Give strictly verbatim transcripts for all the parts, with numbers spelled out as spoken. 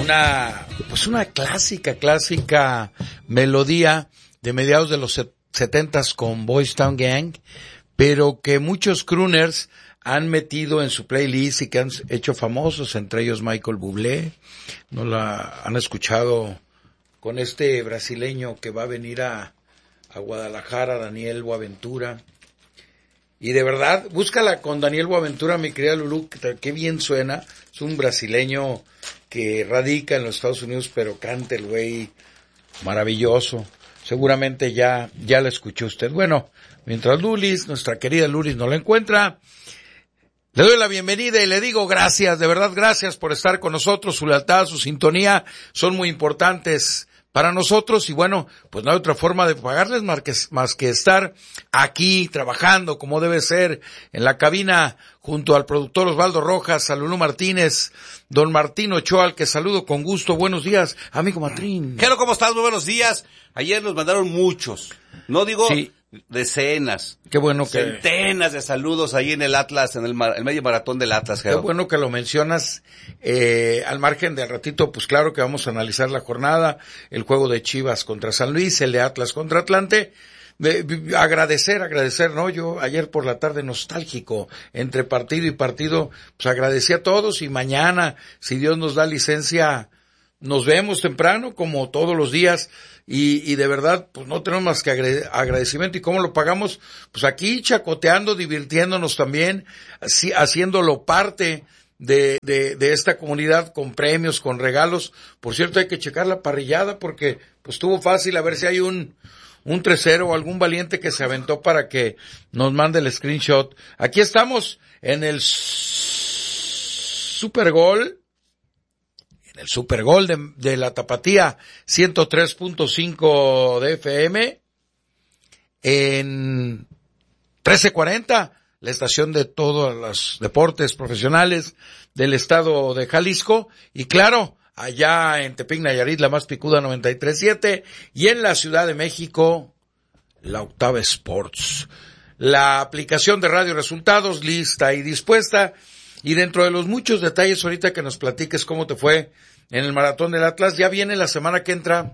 una, pues una clásica, clásica melodía de mediados de los setentas con Boys Town Gang, pero que muchos crooners han metido en su playlist y que han hecho famosos, entre ellos Michael Bublé. No la han escuchado con este brasileño que va a venir a, a Guadalajara, Daniel Boaventura. Y de verdad, búscala con Daniel Boaventura, mi querida Lulú, que, que bien suena. Es un brasileño que radica en los Estados Unidos, pero canta el güey maravilloso. Seguramente ya, ya la escuchó usted. Bueno, mientras Lulis, nuestra querida Lulis, no la encuentra, le doy la bienvenida y le digo gracias, de verdad gracias por estar con nosotros. Su lealtad, su sintonía son muy importantes para nosotros y bueno, pues no hay otra forma de pagarles más que, más que estar aquí trabajando como debe ser en la cabina junto al productor Osvaldo Rojas, a Lulú Martínez, don Martín Ochoa, al que saludo con gusto. Buenos días, amigo Matrín. Jero, ¿cómo estás? Muy buenos días. Ayer nos mandaron muchos, no digo sí. decenas, qué bueno que centenas de saludos ahí en el Atlas, en el, mar, el medio maratón del Atlas, Jero. Qué bueno que lo mencionas, eh, al margen de ratito, pues claro que vamos a analizar la jornada, el juego de Chivas contra San Luis, el de Atlas contra Atlante. Eh, agradecer, agradecer, ¿no? Yo ayer por la tarde nostálgico, entre partido y partido, pues agradecí a todos y mañana, si Dios nos da licencia, nos vemos temprano, como todos los días, y, y de verdad, pues no tenemos más que agradecimiento. ¿Y cómo lo pagamos? Pues aquí chacoteando, divirtiéndonos también, así, haciéndolo parte de, de, de esta comunidad con premios, con regalos. Por cierto, hay que checar la parrillada porque, pues estuvo fácil, a ver si hay un, un tres cero o algún valiente que se aventó para que nos mande el screenshot. Aquí estamos en el Super Gol. El Supergol de, de la Tapatía ciento tres punto cinco de F M en trece cuarenta, la estación de todos los deportes profesionales del estado de Jalisco, y claro, allá en Tepic Nayarit, la más picuda noventa y tres punto siete, y en la Ciudad de México, la Octava Sports. La aplicación de Radio Resultados lista y dispuesta. Y dentro de los muchos detalles ahorita que nos platiques cómo te fue en el Maratón del Atlas, ya viene la semana que entra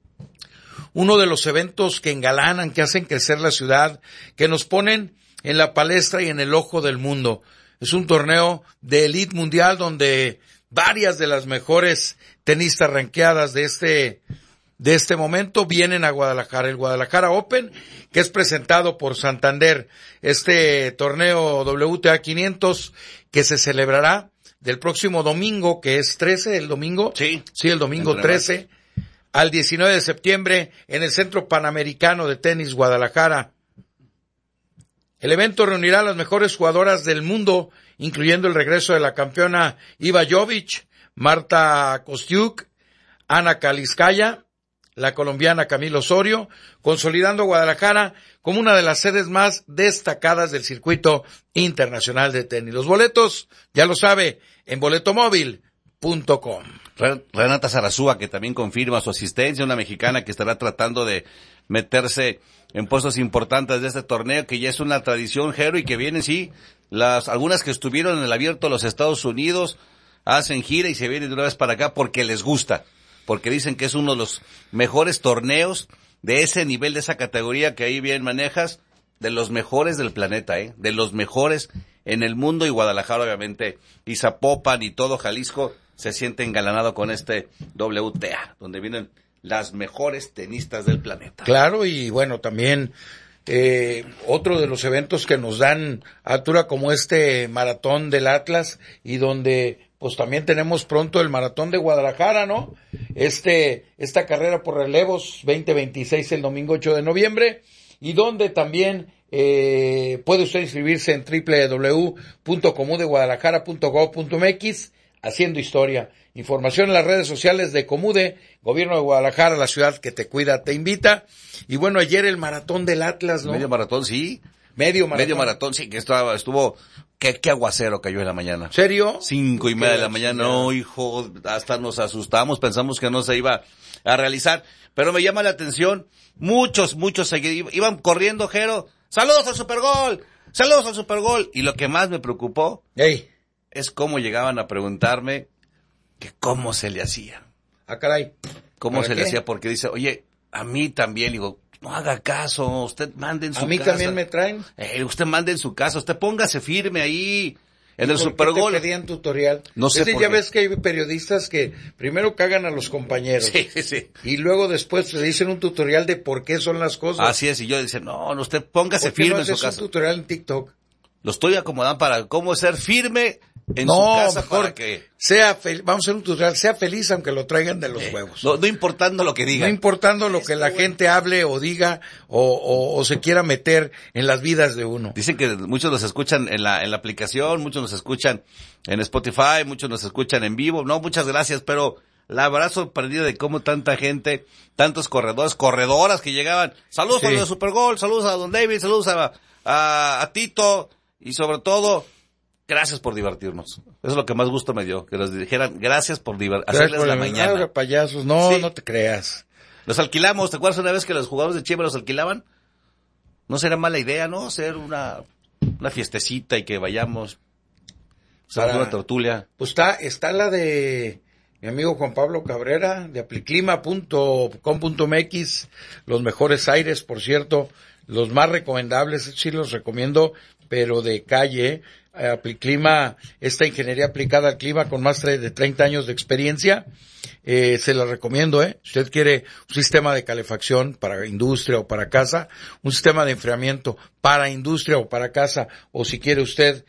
uno de los eventos que engalanan, que hacen crecer la ciudad, que nos ponen en la palestra y en el ojo del mundo. Es un torneo de elite mundial donde varias de las mejores tenistas ranqueadas de este de este momento vienen a Guadalajara, el Guadalajara Open, que es presentado por Santander, este torneo W T A quinientos que se celebrará del próximo domingo, que es trece, el domingo, sí, sí, el domingo trece, al diecinueve de septiembre, en el Centro Panamericano de Tenis Guadalajara. El evento reunirá a las mejores jugadoras del mundo, incluyendo el regreso de la campeona Iva Jovic, Marta Kostiuk, Ana Kaliskaya, la colombiana Camila Osorio, consolidando a Guadalajara como una de las sedes más destacadas del circuito internacional de tenis. Los boletos, ya lo sabe, en boletomóvil punto com. Renata Zarazúa, que también confirma su asistencia, una mexicana que estará tratando de meterse en puestos importantes de este torneo, que ya es una tradición, Jero, y que vienen, sí, las algunas que estuvieron en el Abierto de los Estados Unidos, hacen gira y se vienen de una vez para acá porque les gusta, porque dicen que es uno de los mejores torneos de ese nivel, de esa categoría que ahí bien manejas, de los mejores del planeta, ¿eh? De los mejores en el mundo, y Guadalajara, obviamente, y Zapopan y todo Jalisco se siente engalanado con este W T A, donde vienen las mejores tenistas del planeta. Claro, y bueno, también eh, otro de los eventos que nos dan altura como este Maratón del Atlas, y donde pues también tenemos pronto el Maratón de Guadalajara, ¿no? Este, esta carrera por relevos veinte veintiséis el domingo ocho de noviembre, y donde también eh, puede usted inscribirse en doble u doble u doble u punto comude guadalajara punto gob punto m x, haciendo historia. Información en las redes sociales de Comude, Gobierno de Guadalajara, la ciudad que te cuida, te invita. Y bueno, ayer el Maratón del Atlas, ¿no? Medio maratón, sí. Medio maratón. Medio maratón, sí, que estaba, estuvo, qué, qué aguacero cayó en la mañana. ¿Serio? Cinco y media de la mañana, no, hijo, hasta nos asustamos, pensamos que no se iba a realizar. Pero me llama la atención, muchos, muchos seguidores, iban corriendo, Jero, saludos al Supergol, saludos al Supergol. Y lo que más me preocupó, hey, es cómo llegaban a preguntarme que cómo se le hacía. Ah, caray. ¿Cómo se qué? le hacía? Porque dice, oye, a mí también, digo, no haga caso, usted mande en su casa. A mí casa. también me traen. Eh, usted mande en su casa, usted póngase firme ahí. En el ¿Por Super qué Bowl. te pedían tutorial? No sé Es decir, por ya qué. ves que hay periodistas que primero cagan a los compañeros. Sí, sí, sí. Y luego después le dicen un tutorial de por qué son las cosas. Así es, y yo decía, no, no, usted póngase ¿Por qué firme no en su haces casa. un tutorial en TikTok? Lo estoy acomodando para cómo ser firme en no, su casa mejor para que... sea fel- vamos a hacer un tutorial, sea feliz aunque lo traigan de los huevos. No, no importando lo que No digan. importando lo que la gente hable o diga o, o, o se quiera meter en las vidas de uno. Dicen que muchos nos escuchan en la, en la aplicación, muchos nos escuchan en Spotify, muchos nos escuchan en vivo. No, muchas gracias, pero la verdad sorprendida de cómo tanta gente, tantos corredores, corredoras que llegaban. Saludos Sí. a los Super Bowl, saludos a Don David, saludos a, a, a Tito y sobre todo, gracias por divertirnos. Eso es lo que más gusto me dio, que nos dijeran gracias por diver- hacerles Por la el- mañana. ah, payasos, no, Sí. no te creas. Los alquilamos, ¿te acuerdas una vez que los jugadores de Chivas los alquilaban? No será mala idea, ¿no? Hacer una, una fiestecita y que vayamos. Hacer Para- una tertulia. Pues está, está la de mi amigo Juan Pablo Cabrera, de apliclima punto com punto m x, los mejores aires, por cierto, los más recomendables, sí los recomiendo, pero de calle. eh, Apliclima, esta ingeniería aplicada al clima con más de treinta años de experiencia, eh, se la recomiendo, eh. Si usted quiere un sistema de calefacción para industria o para casa, un sistema de enfriamiento para industria o para casa, o si quiere usted,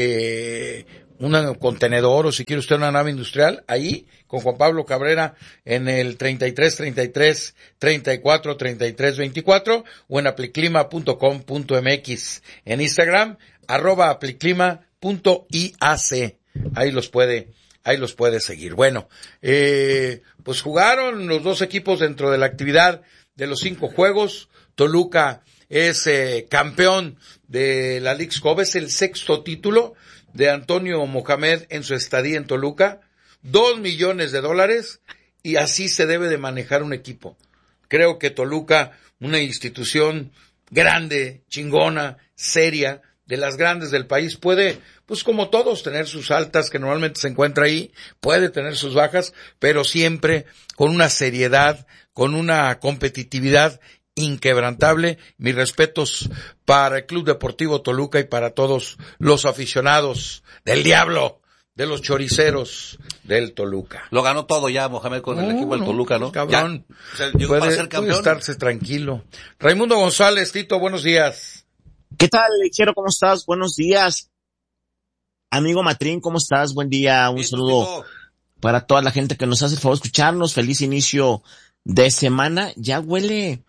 eh, un contenedor, o si quiere usted una nave industrial, ahí, con Juan Pablo Cabrera, en el treinta y tres, treinta y tres, treinta y cuatro, treinta y tres, veinticuatro, o en apliclima punto com punto m x, en Instagram, arroba apliclima punto i a c, ahí los puede, ahí los puede seguir. Bueno, eh, pues jugaron los dos equipos dentro de la actividad de los cinco juegos. Toluca es eh, campeón de la Leagues Cup, es el sexto título de Antonio Mohamed en su estadía en Toluca, dos millones de dólares, y así se debe de manejar un equipo. Creo que Toluca, una institución grande, chingona, seria, de las grandes del país, puede, pues como todos, tener sus altas que normalmente se encuentra ahí, puede tener sus bajas, pero siempre con una seriedad, con una competitividad inquebrantable. Mis respetos para el Club Deportivo Toluca y para todos los aficionados del Diablo, de los choriceros del Toluca. Lo ganó todo ya Mohamed con el No, equipo del no, Toluca, ¿no? cabrón. Ya. O sea, llegó Puede, para ser puede campeón. estarse tranquilo. Raimundo González, Tito, buenos días. ¿Qué tal, Lechero? ¿Cómo estás? Buenos días. Amigo Matrín, ¿cómo estás? Buen día. Un Bien, saludo Tito. para toda la gente que nos hace el favor de escucharnos. Feliz inicio de semana. Ya huele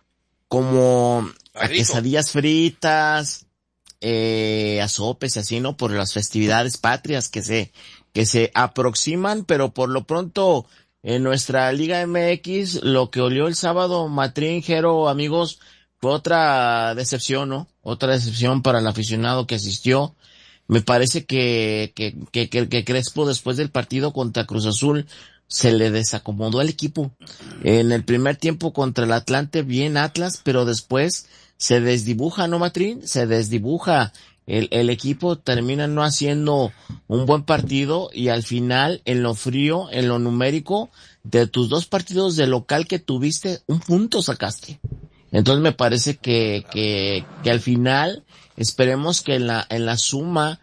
como Ah, a rico. quesadillas fritas, eh, a sopes y así, ¿no? Por las festividades patrias que se, que se aproximan, pero por lo pronto en nuestra Liga M X, lo que olió el sábado, Matrín, Jero, amigos, fue otra decepción, ¿no? Otra decepción para el aficionado que asistió. Me parece que, que, que, que, que Crespo después del partido contra Cruz Azul se le desacomodó al equipo. En el primer tiempo contra el Atlante, bien Atlas, pero después se desdibuja, ¿no, Matrín? Se desdibuja. El, el equipo termina no haciendo un buen partido y al final, en lo frío, en lo numérico, de tus dos partidos de local que tuviste, un punto sacaste. Entonces me parece que, que, que al final, esperemos que en la, en la suma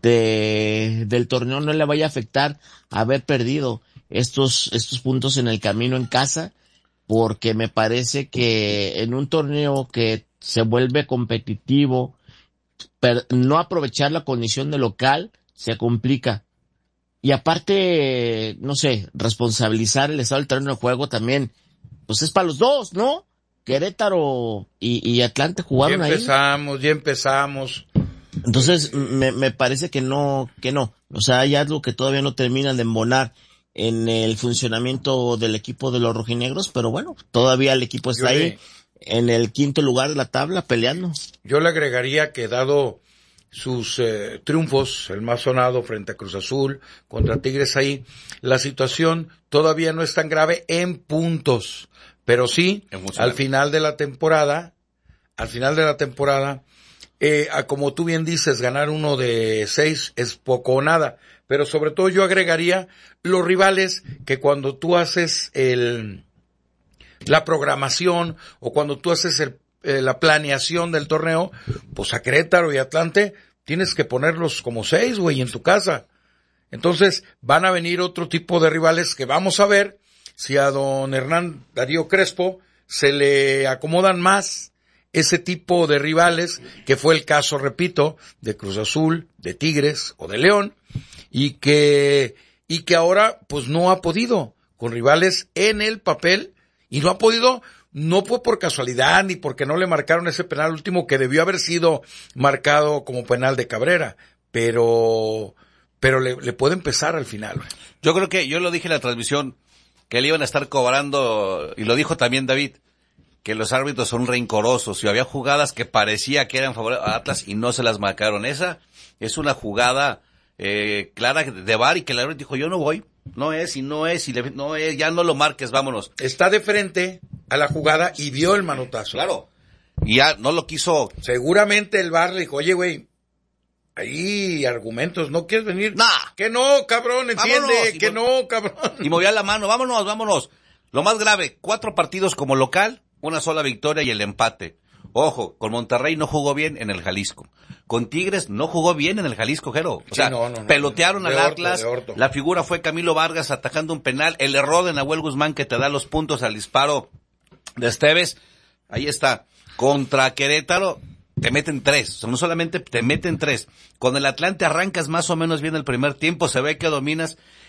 de, del torneo no le vaya a afectar haber perdido estos, estos puntos en el camino en casa, porque me parece que en un torneo que se vuelve competitivo, per, no aprovechar la condición de local se complica. Y aparte, no sé, responsabilizar el estado del terreno de juego también, pues es para los dos, ¿no? Querétaro y, y Atlante jugaron ya ahí. empezamos, ya empezamos. Entonces, me, me parece que no, que no. O sea, hay algo que todavía no terminan de embonar en el funcionamiento del equipo de los rojinegros, pero bueno, todavía el equipo está Yo ahí le- en el quinto lugar de la tabla peleando. Yo le agregaría que dado sus eh, triunfos, el más sonado frente a Cruz Azul, contra Tigres ahí, la situación todavía no es tan grave en puntos, pero sí, Emocionante. al final de la temporada, al final de la temporada, eh, a, como tú bien dices, ganar uno de seis es poco o nada, pero sobre todo yo agregaría los rivales que cuando tú haces el, la programación o cuando tú haces el, eh, la planeación del torneo, pues a Querétaro y Atlante tienes que ponerlos como seis, güey, en tu casa. Entonces van a venir otro tipo de rivales que vamos a ver si a don Hernán Darío Crespo se le acomodan más ese tipo de rivales, que fue el caso, repito, de Cruz Azul, de Tigres o de León, y que, y que ahora pues no ha podido, con rivales en el papel, y no ha podido, no fue por casualidad, ni porque no le marcaron ese penal último que debió haber sido marcado como penal de Cabrera, pero, pero le, le puede empezar al final. Yo creo que, yo lo dije en la transmisión, que le iban a estar cobrando, y lo dijo también David, que los árbitros son rencorosos, y había jugadas que parecía que eran favorables a Atlas y no se las marcaron. Esa es una jugada eh, clara de V A R y que el árbitro dijo, yo no voy, no es, y no es, y le, no es, ya no lo marques, vámonos. Está de frente a la jugada y vio el manotazo. Claro, y ya no lo quiso. Seguramente el V A R le dijo, oye, güey, hay argumentos, ¿no quieres venir? Nah. Que no, cabrón, entiende, Vámonos, que y no, cabrón. Y movía la mano, vámonos, vámonos. Lo más grave, cuatro partidos como local, una sola victoria y el empate. Ojo, con Monterrey no jugó bien en el Jalisco. Con Tigres no jugó bien en el Jalisco, Jero. O Sí, sea, no, no, no, pelotearon no, al de orto, Atlas. de orto. La figura fue Camilo Vargas atajando un penal. El error de Nahuel Guzmán que te da los puntos al disparo de Esteves. Ahí está. Contra Querétaro te meten tres. O sea, no solamente te meten tres. Con el Atlante arrancas más o menos bien el primer tiempo. Se ve que dominas.